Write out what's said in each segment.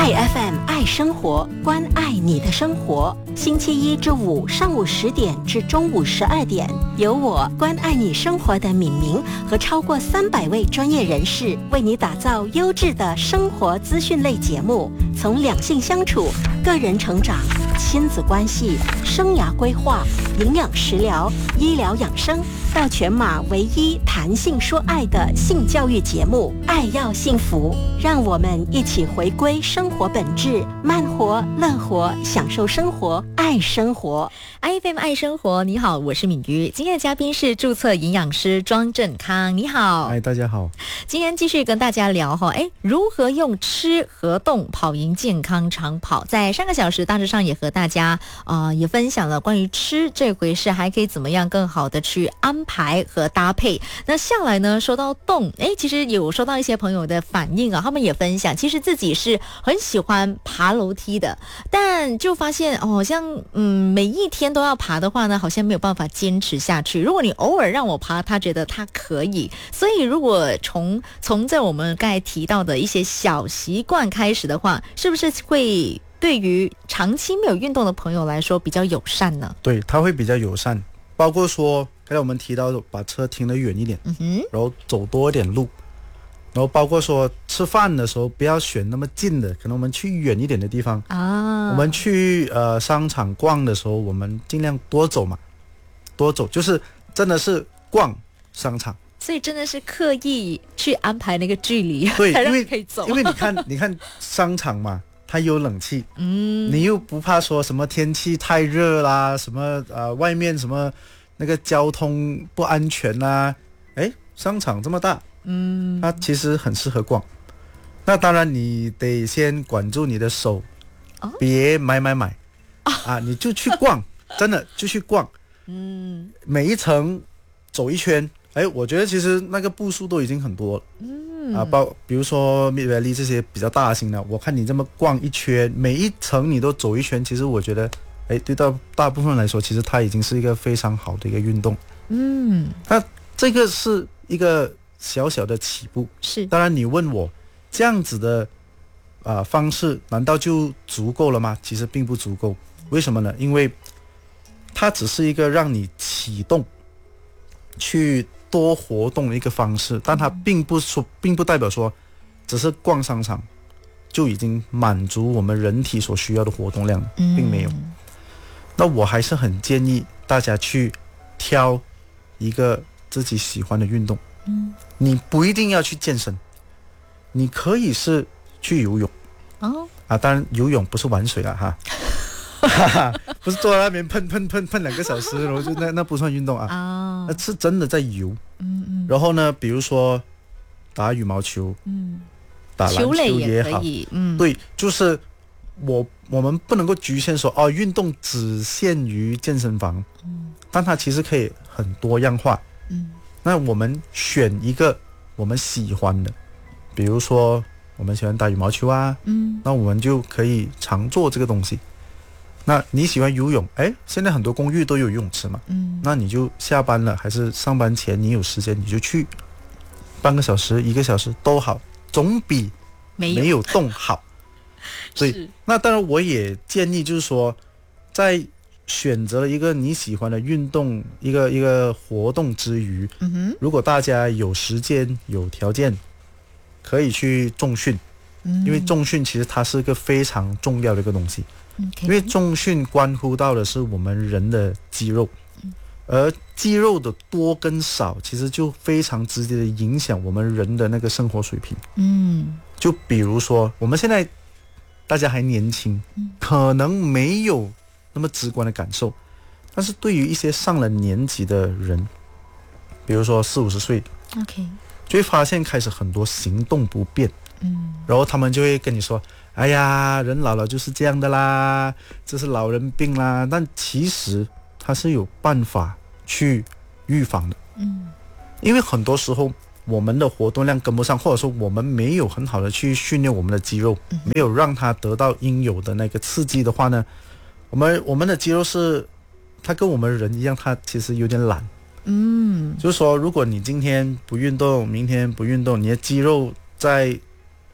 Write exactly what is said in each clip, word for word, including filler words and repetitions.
爱 F M 爱生活，关爱你的生活。星期一至五上午十点至中午十二点，由我关爱你生活的敏明和超过三百位专业人士为你打造优质的生活资讯类节目，从两性相处、个人成长、亲子关系、生涯规划、营养食疗、医疗养生，到全马唯一谈性说爱的性教育节目《爱要幸福》，让我们一起回归生活本质，慢活、乐活，享受生活，爱生活。 I F M 爱生活，你好，我是敏瑜。今天的嘉宾是注册营养师庄振康，你好。 哎，大家好。 今天继续跟大家聊哈，哎，如何用吃和动跑赢健康长跑。在上个小时大致上也和大家呃也分享了关于吃这回事，还可以怎么样更好的去安排和搭配。那下来呢，说到动，哎，其实有收到一些朋友的反应啊，他们也分享，其实自己是很喜欢爬楼梯的，但就发现哦，好像嗯每一天都要爬的话呢，好像没有办法坚持下去。如果你偶尔让我爬，他觉得他可以。所以如果从从在我们刚才提到的一些小习惯开始的话，是不是会对于长期没有运动的朋友来说比较友善呢？ 对，它会比较友善，包括说刚才我们提到把车停得远一点，嗯哼，然后走多一点路，然后包括说吃饭的时候不要选那么近的，可能我们去远一点的地方啊。我们去呃商场逛的时候，我们尽量多走嘛，多走，就是真的是逛商场。 所以真的是刻意去安排那个距离， 对， 才让因为可以走。 因为你看，你看商场嘛，它有冷气，嗯，你又不怕说什么天气太热啦，什么呃外面什么那个交通不安全啦，哎，商场这么大，嗯，它其实很适合逛。那当然你得先管住你的手，哦、别买买买、哦、啊，你就去逛，真的就去逛，嗯，每一层走一圈。哎，我觉得其实那个步数都已经很多了，嗯啊，包比如说 Mid Valley 这些比较大型的，我看你这么逛一圈，每一层你都走一圈，其实我觉得，哎，对大大部分人来说，其实它已经是一个非常好的一个运动，嗯，那这个是一个小小的起步， 是， 当然你问我这样子的啊、呃、方式，难道就足够了吗？其实并不足够，为什么呢？因为它只是一个让你启动去多活动的一个方式，但它并不说，并不代表说只是逛商场就已经满足我们人体所需要的活动量，并没有。那我还是很建议大家去挑一个自己喜欢的运动，你不一定要去健身，你可以是去游泳哦啊，当然游泳不是玩水了哈。不是坐在那边喷喷喷喷两个小时，然后就那那不算运动啊，啊那是真的在游。嗯嗯。然后呢，比如说打羽毛球，嗯，打篮球也好，也嗯，对，就是我我们不能够局限说哦，运动只限于健身房，嗯，但它其实可以很多样化。嗯，那我们选一个我们喜欢的，比如说我们喜欢打羽毛球啊，嗯，那我们就可以常做这个东西。那你喜欢游泳，哎，现在很多公寓都有游泳池嘛，嗯，那你就下班了还是上班前你有时间你就去，半个小时一个小时都好，总比没有, 没有动好。所以那当然我也建议就是说，在选择了一个你喜欢的运动一个一个活动之余，嗯哼，如果大家有时间有条件可以去重训，嗯，因为重训其实它是一个非常重要的一个东西。Okay. 因为重训关乎到的是我们人的肌肉，而肌肉的多跟少其实就非常直接的影响我们人的那个生活水平。嗯，就比如说我们现在大家还年轻，可能没有那么直观的感受，但是对于一些上了年纪的人，比如说四五十岁 ，OK， 就会发现开始很多行动不便。嗯，然后他们就会跟你说，哎呀，人老了就是这样的啦，这是老人病啦。但其实它是有办法去预防的。嗯，因为很多时候我们的活动量跟不上，或者说我们没有很好的去训练我们的肌肉，嗯，没有让它得到应有的那个刺激的话呢，我们我们的肌肉是它跟我们人一样，它其实有点懒。嗯，就是说如果你今天不运动，明天不运动，你的肌肉在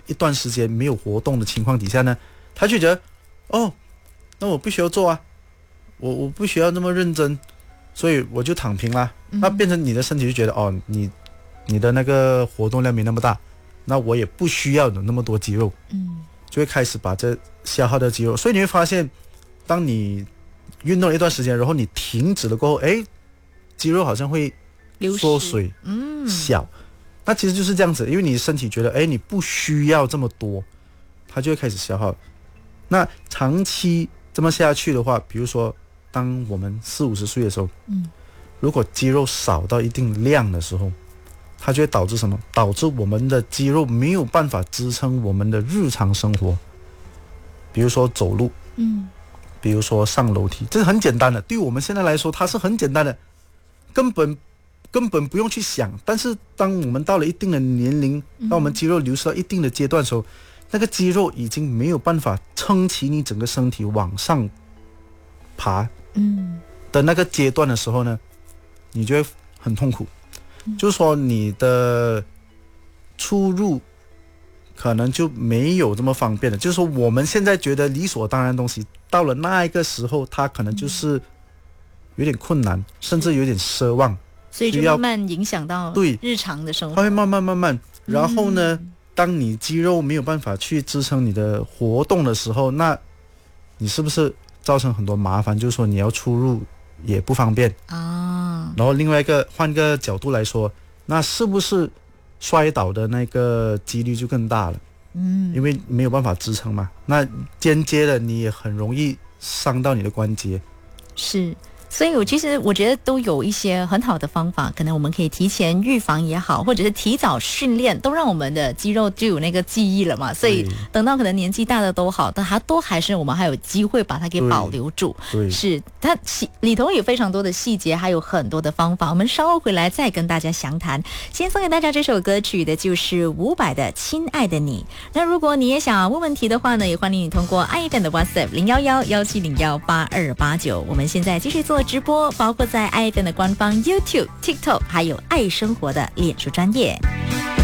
一段时间没有活动的情况底下呢，他就觉得哦，那我不需要做啊，我我不需要那么认真，所以我就躺平啦。嗯、那变成你的身体就觉得哦，你你的那个活动量没那么大，那我也不需要有那么多肌肉，嗯，就会开始把这消耗的肌肉。所以你会发现，当你运动了一段时间，然后你停止了过后，哎，肌肉好像会缩水，嗯，小。那其实就是这样子，因为你身体觉得，哎，你不需要这么多，它就会开始消耗。那长期这么下去的话，比如说，当我们四五十岁的时候，嗯，如果肌肉少到一定量的时候，它就会导致什么？导致我们的肌肉没有办法支撑我们的日常生活，比如说走路，嗯，比如说上楼梯，这是很简单的。对于我们现在来说，它是很简单的，根本。根本不用去想，但是当我们到了一定的年龄，当我们肌肉流失到一定的阶段的时候，那个肌肉已经没有办法撑起你整个身体往上爬的那个阶段的时候呢，你就会很痛苦。就是说你的出入可能就没有这么方便了。就是说我们现在觉得理所当然的东西，到了那一个时候，它可能就是有点困难，甚至有点奢望。 所以就慢慢影响到对日常的生活， 它会慢慢慢慢，然后呢、嗯，当你肌肉没有办法去支撑你的活动的时候，那你是不是造成很多麻烦？就是说你要出入也不方便啊。然后另外一个换个角度来说，那是不是摔倒的那个几率就更大了？嗯，因为没有办法支撑嘛。那间接的你也很容易伤到你的关节。 是。所以我其实我觉得都有一些很好的方法，可能我们可以提前预防也好，或者是提早训练，都让我们的肌肉就有那个记忆了嘛。所以等到可能年纪大的都好，但它都还是我们还有机会把它给保留住。 对， 是它里头有非常多的细节，还有很多的方法。我们稍后回来再跟大家详谈。先送给大家这首歌曲的就是伍佰的《亲爱的你》。那如果你也想问问题的话呢，也欢迎你通过爱 F M 的 WhatsApp 零一一一七零一八二八九。我们现在继续做直播，包括在爱 F M 的官方 YouTube、TikTok， 还有爱生活的脸书专页。